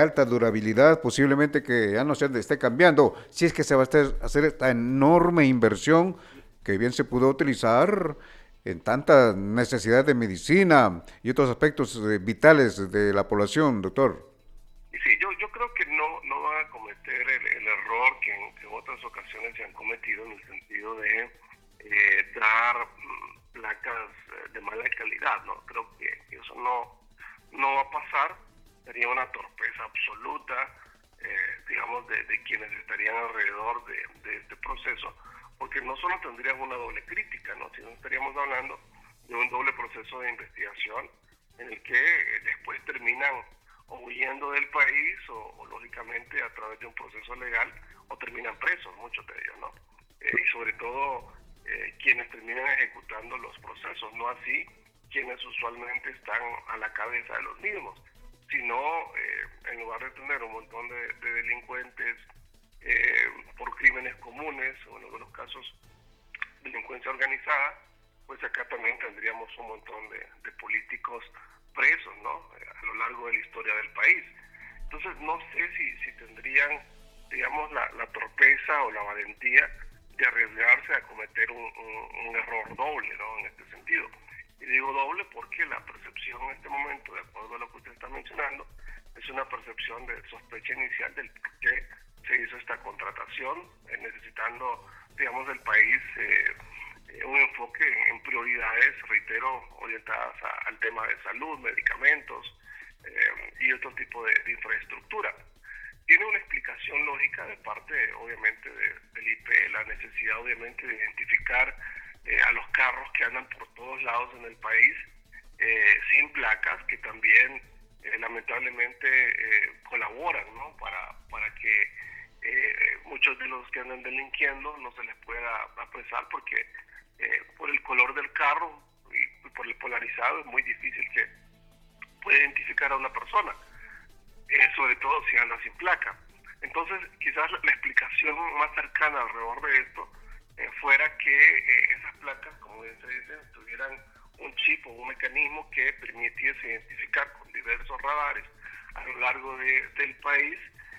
alta durabilidad, posiblemente que ya no se esté cambiando, si es que se va a hacer esta enorme inversión que bien se pudo utilizar en tanta necesidad de medicina y otros aspectos vitales de la población, doctor. Y sí, yo creo que no van a cometer el error que en otras ocasiones se han cometido en el sentido de dar placas de mala calidad, ¿no? Creo que eso no va a pasar, sería una torpeza absoluta, digamos, de quienes estarían alrededor de este proceso, porque no solo tendrían una doble crítica, ¿no? Sino estaríamos hablando de un doble proceso de investigación en el que después terminan o huyendo del país o lógicamente a través de un proceso legal o terminan presos, muchos de ellos, ¿no? Y sobre todo quienes terminan ejecutando los procesos, no así quienes usualmente están a la cabeza de los mismos, sino en lugar de tener un montón de delincuentes por crímenes comunes o en algunos casos delincuencia organizada, pues acá también tendríamos un montón de políticos presos, ¿no? A lo largo de la historia del país. Entonces no sé si tendrían, digamos, la torpeza o la valentía de arriesgarse a cometer un error doble, ¿no? En este sentido. Y digo doble porque la percepción en este momento, de acuerdo a lo que usted está mencionando, es una percepción de sospecha inicial del por qué se hizo esta contratación, necesitando, digamos, del país un enfoque en prioridades, reitero, orientadas al tema de salud, medicamentos y otro tipo de infraestructura. Tiene una explicación lógica de parte, obviamente, del IP, la necesidad, obviamente, de identificar a los carros que andan por todos lados en el país sin placas, que también lamentablemente colaboran, ¿no? para que muchos de los que andan delinquiendo no se les pueda apresar porque por el color del carro y por el polarizado es muy difícil que pueda identificar a una persona, sobre todo si anda sin placa. Entonces quizás la explicación más cercana alrededor de esto fuera que esas placas, como bien se dice, tuvieran un chip o un mecanismo que permitiese identificar con diversos radares a lo largo del país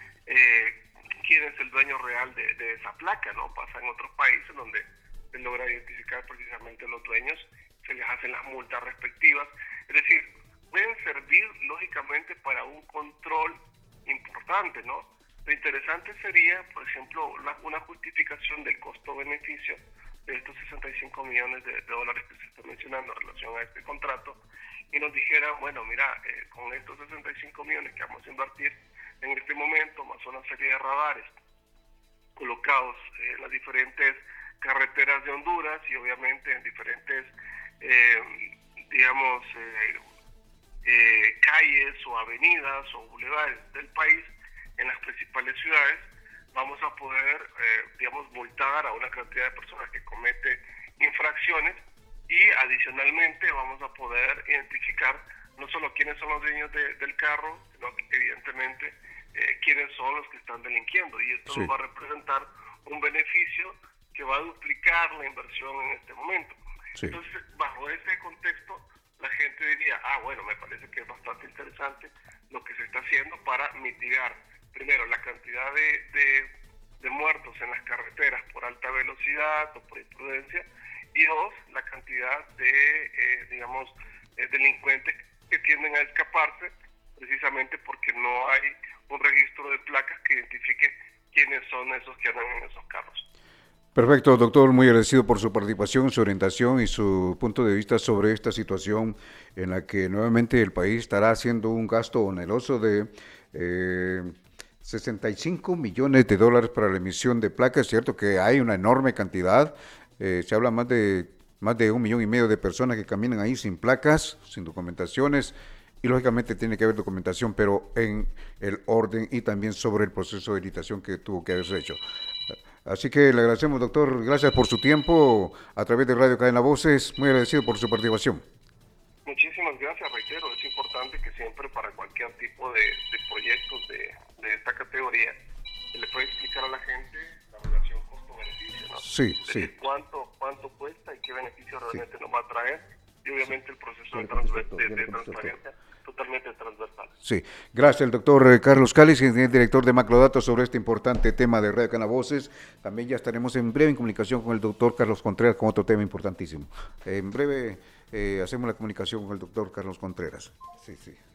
quién es el dueño real de esa placa, ¿no? Pasa en otros países donde se logra identificar precisamente los dueños, se les hacen las multas respectivas, es decir, pueden servir lógicamente para un control importante, ¿no? Lo interesante sería, por ejemplo, una justificación del costo-beneficio de estos 65 millones de dólares que se está mencionando en relación a este contrato y nos dijera, bueno, mira, con estos 65 millones que vamos a invertir en este momento, más una serie de radares colocados en las diferentes carreteras de Honduras y obviamente en diferentes, digamos, calles o avenidas o bulevares del país, en las principales ciudades, vamos a poder, digamos, multar a una cantidad de personas que comete infracciones y adicionalmente vamos a poder identificar no solo quiénes son los dueños del carro, sino que evidentemente quiénes son los que están delinquiendo y esto nos Sí. va a representar un beneficio que va a duplicar la inversión en este momento. Sí. Entonces, bajo ese contexto, la gente diría, bueno, me parece que es bastante interesante lo que se está haciendo para mitigar, primero, la cantidad de muertos en las carreteras por alta velocidad o por imprudencia, y dos, la cantidad de, digamos, delincuentes que tienden a escaparse precisamente porque no hay un registro de placas que identifique quiénes son esos que andan en esos carros. Perfecto, doctor. Muy agradecido por su participación, su orientación y su punto de vista sobre esta situación en la que nuevamente el país estará haciendo un gasto oneroso de 65 millones de dólares para la emisión de placas. Es cierto que hay una enorme cantidad. Se habla más de 1,5 millones de personas que caminan ahí sin placas, sin documentaciones. Y lógicamente tiene que haber documentación, pero en el orden y también sobre el proceso de editación que tuvo que haberse hecho. Así que le agradecemos, doctor. Gracias por su tiempo a través de Radio Cadena Voces. Muy agradecido por su participación. Muchísimas gracias, reitero, es importante que siempre para cualquier tipo de proyectos de esta categoría se le puede explicar a la gente la relación costo-beneficio, ¿no? Sí, Es sí, decir, cuánto cuesta y qué beneficio sí. realmente nos va a traer y obviamente el proceso Ya de, le contestó todo, ya le contestó todo. transparencia totalmente transversal. Sí, gracias al doctor Carlos Cáliz, director de Macrodatos, sobre este importante tema de Radio Canavoces. También ya estaremos en breve en comunicación con el doctor Carlos Contreras con otro tema importantísimo. En breve hacemos la comunicación con el doctor Carlos Contreras. Sí, sí.